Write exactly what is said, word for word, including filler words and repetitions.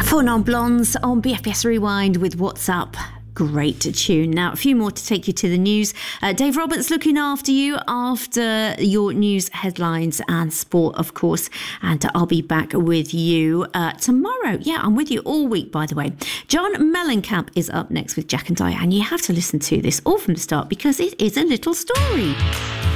Four Non-Blondes on B F B S Rewind with What's Up. Great tune. Now, a few more to take you to the news. Uh, Dave Roberts looking after you after your news headlines and sport, of course. And uh, I'll be back with you uh, tomorrow. Yeah, I'm with you all week, by the way. John Mellencamp is up next with Jack and Di, and you have to listen to this all from the start because it is a little story.